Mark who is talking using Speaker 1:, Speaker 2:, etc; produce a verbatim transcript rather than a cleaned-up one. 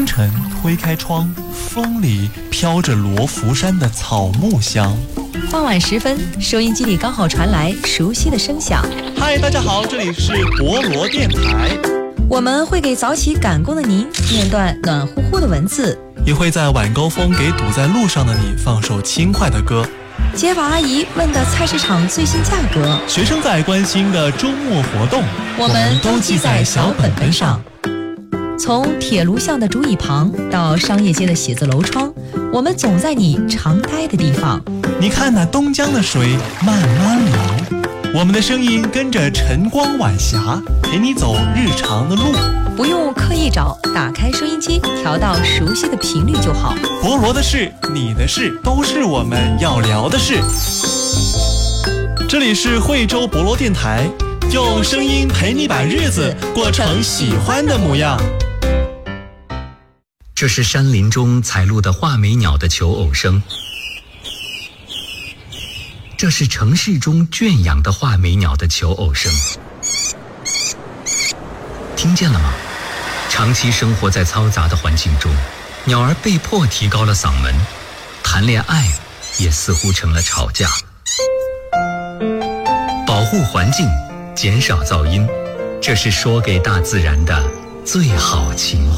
Speaker 1: 晨推开窗，风里飘着罗浮山的草木香。
Speaker 2: 傍晚时分，收音机里刚好传来熟悉的声响。
Speaker 1: 嗨，大家好，这里是博罗电台。
Speaker 2: 我们会给早起赶工的您念段暖乎乎的文字，
Speaker 1: 也会在晚高峰给堵在路上的你放首轻快的歌。
Speaker 2: 街坊阿姨问的菜市场最新价格，
Speaker 1: 学生仔关心的周末活动，
Speaker 2: 我们都记在小本本上。从铁炉巷的竹椅旁到商业街的写字楼窗，我们总在你常待的地方。
Speaker 1: 你看那东江的水慢慢流，我们的声音跟着晨光晚霞，陪你走日常的路。
Speaker 2: 不用刻意找，打开收音机，调到熟悉的频率就好。
Speaker 1: 博罗的事，你的事，都是我们要聊的事。这里是惠州博罗电台，用声音陪你把日子过成喜欢的模样。
Speaker 3: 这是山林中采录的画眉鸟的求偶声，这是城市中圈养的画眉鸟的求偶声。听见了吗？长期生活在嘈杂的环境中，鸟儿被迫提高了嗓门，谈恋爱也似乎成了吵架。保护环境，减少噪音，这是说给大自然的最好情话。